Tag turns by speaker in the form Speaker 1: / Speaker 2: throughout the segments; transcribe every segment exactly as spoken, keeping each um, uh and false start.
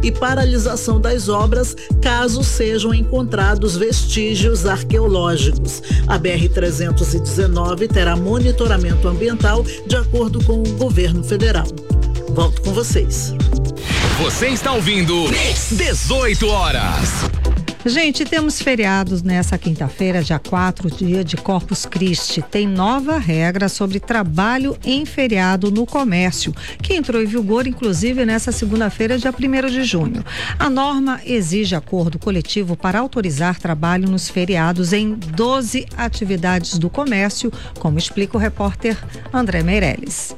Speaker 1: e paralisação das obras caso sejam encontrados vestígios arqueológicos. A B R trezentos e dezenove terá monitoramento ambiental de acordo com o governo federal. Volto com vocês.
Speaker 2: Você está ouvindo dezoito horas.
Speaker 3: Gente, temos feriados nessa quinta-feira, dia quatro, dia de Corpus Christi. Tem nova regra sobre trabalho em feriado no comércio, que entrou em vigor, inclusive, nessa segunda-feira, dia primeiro de junho. A norma exige acordo coletivo para autorizar trabalho nos feriados em doze atividades do comércio, como explica o repórter André Meirelles.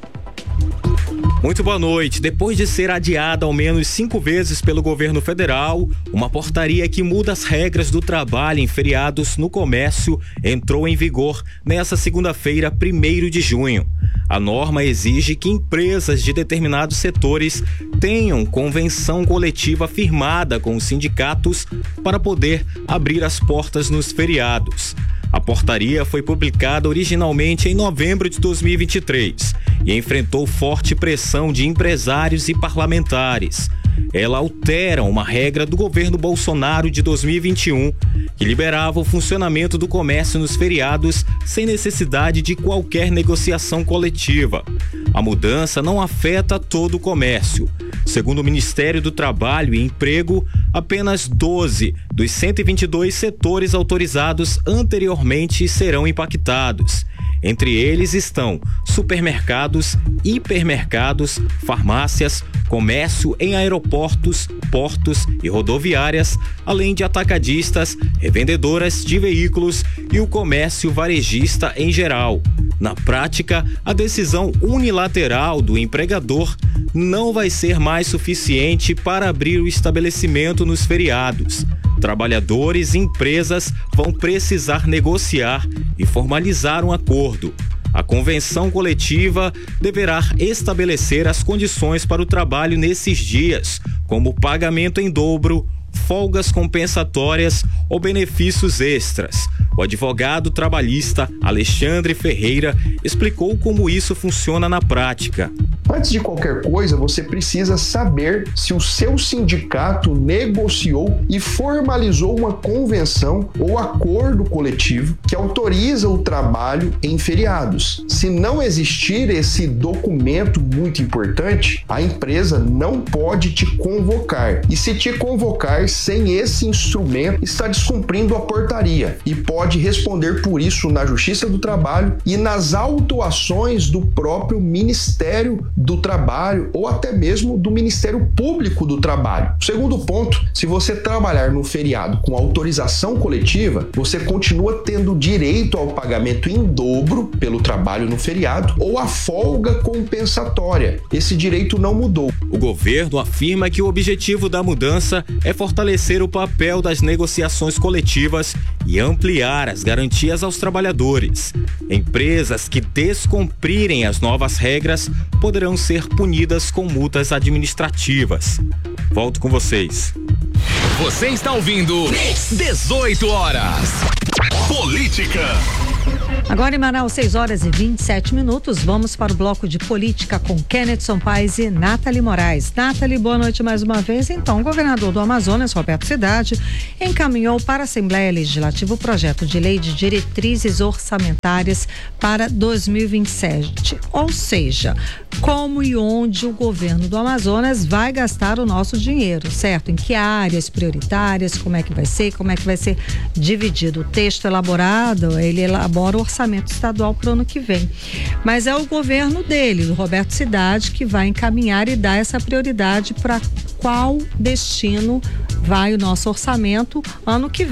Speaker 4: Muito boa noite. Depois de ser adiada ao menos cinco vezes pelo governo federal, uma portaria que muda as regras do trabalho em feriados no comércio entrou em vigor nesta segunda-feira, primeiro de junho. A norma exige que empresas de determinados setores tenham convenção coletiva firmada com os sindicatos para poder abrir as portas nos feriados. A portaria foi publicada originalmente em novembro de dois mil e vinte e três e enfrentou forte pressão de empresários e parlamentares. Ela altera uma regra do governo Bolsonaro de dois mil e vinte e um, que liberava o funcionamento do comércio nos feriados sem necessidade de qualquer negociação coletiva. A mudança não afeta todo o comércio. Segundo o Ministério do Trabalho e Emprego, apenas doze dos cento e vinte e dois setores autorizados anteriormente serão impactados. Entre eles estão supermercados, hipermercados, farmácias, comércio em aeroportos, portos e rodoviárias, além de atacadistas, revendedoras de veículos e o comércio varejista em geral. Na prática, a decisão unilateral do empregador não vai ser mais suficiente para abrir o estabelecimento nos feriados. Trabalhadores e empresas vão precisar negociar e formalizar um acordo. A convenção coletiva deverá estabelecer as condições para o trabalho nesses dias, como pagamento em dobro, folgas compensatórias ou benefícios extras. O advogado trabalhista Alexandre Ferreira explicou como isso funciona na prática.
Speaker 5: Antes de qualquer coisa, você precisa saber se o seu sindicato negociou e formalizou uma convenção ou acordo coletivo que autoriza o trabalho em feriados. Se não existir esse documento muito importante, a empresa não pode te convocar. E se te convocar sem esse instrumento, está descumprindo a portaria e pode responder por isso na Justiça do Trabalho e nas autuações do próprio Ministério do Trabalho ou até mesmo do Ministério Público do Trabalho. Segundo ponto, se você trabalhar no feriado com autorização coletiva, você continua tendo direito ao pagamento em dobro pelo trabalho no feriado ou a folga compensatória. Esse direito não mudou.
Speaker 4: O governo afirma que o objetivo da mudança é fortalecer o papel das negociações coletivas e ampliar as garantias aos trabalhadores. Empresas que descumprirem as novas regras poderão ser punidas com multas administrativas. Volto com vocês.
Speaker 2: Você está ouvindo dezoito horas. Política.
Speaker 3: Agora em Manaus, seis horas e vinte e sete minutos, vamos para o bloco de política com Kenneth Paes e Nathalie Moraes. Nathalie, boa noite mais uma vez. Então, o governador do Amazonas, Roberto Cidade, encaminhou para a Assembleia Legislativa o projeto de lei de diretrizes orçamentárias para dois mil e vinte e sete. Ou seja, como e onde o governo do Amazonas vai gastar o nosso dinheiro, certo? Em que áreas prioritárias, como é que vai ser, como é que vai ser dividido. O texto elaborado, ele elabora o orçamento estadual para o ano que vem. Mas é o governo dele, do Roberto Cidade, que vai encaminhar e dar essa prioridade para qual destino vai o nosso orçamento ano que vem.